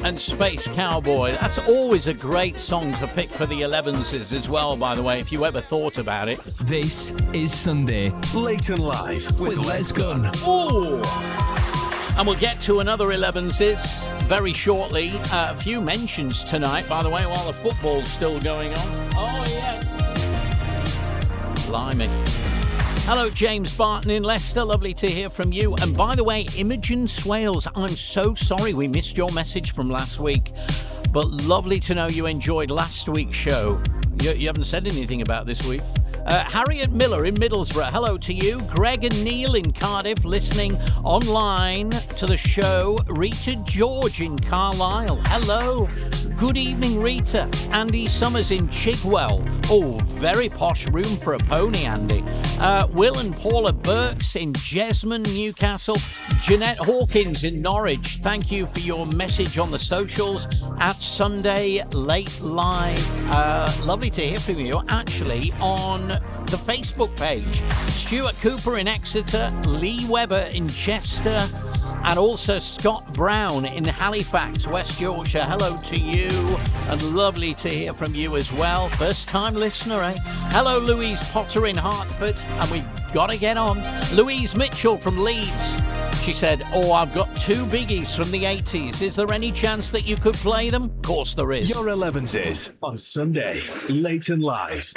and Space Cowboy. That's always a great song to pick for the 11s as well, by the way, if you ever thought about it. This is Sunday, late and live with Les Gunn. Ooh! And we'll get to another 11s very shortly. A few mentions tonight, by the way, while the football's still going on. Oh, yes. Blimey. Hello, James Barton in Leicester. Lovely to hear from you. And by the way, Imogen Swales, I'm so sorry we missed your message from last week. But lovely to know you enjoyed last week's show. You haven't said anything about this week's. Harriet Miller in Middlesbrough, hello to you. Greg and Neil in Cardiff, listening online to the show. Rita George in Carlisle, hello. Good evening, Rita. Andy Summers in Chigwell. Oh, very posh room for a pony, Andy. Will and Paula Burks in Jesmond, Newcastle. Jeanette Hawkins in Norwich, thank you for your message on the socials at Sunday Late Live. Lovely to hear from you, actually, on the Facebook page. Stuart Cooper in Exeter, Lee Webber in Chester, and also Scott Brown in Halifax, West Yorkshire. Hello to you, and lovely to hear from you as well. First time listener, eh? Hello, Louise Potter in Hertford, and we've got to get on. Louise Mitchell from Leeds. She said, oh, I've got two biggies from the 80s. Is there any chance that you could play them? Of course there is. Your 11s on Sunday, late and live.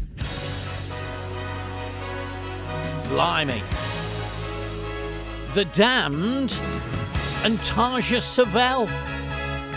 Blimey. The Damned and Tarja Savell.